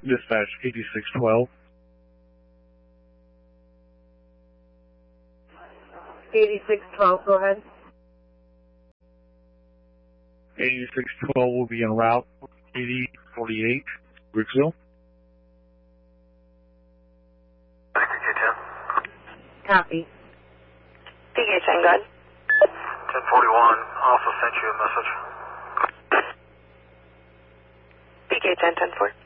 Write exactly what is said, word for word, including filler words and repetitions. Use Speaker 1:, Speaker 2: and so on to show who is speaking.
Speaker 1: Dispatch eighty-six twelve.
Speaker 2: eighty-six twelve, go ahead.
Speaker 1: eighty-six twelve will be en route eighty forty-eight, Bricksville.
Speaker 3: P K ten.
Speaker 2: Copy.
Speaker 4: P K ten, go ahead.
Speaker 3: ten forty-one, also sent you a message.
Speaker 4: P K ten, ten four.